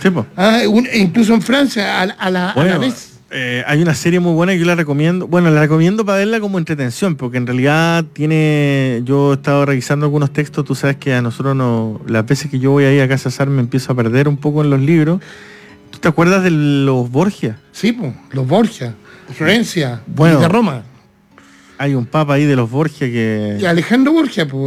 Sí, pues. Incluso en Francia, a la vez. Hay una serie muy buena que yo la recomiendo. Bueno, la recomiendo para verla como entretención, porque en realidad yo he estado revisando algunos textos. Tú sabes que a nosotros las veces que yo voy ahí a Casa Sar me empiezo a perder un poco en los libros. ¿Tú te acuerdas de los Borgia? Sí, pues, los Borgia, de Florencia, bueno, y de Roma. Hay un papa ahí de los Borgia que... Y Alejandro Borgia, pues.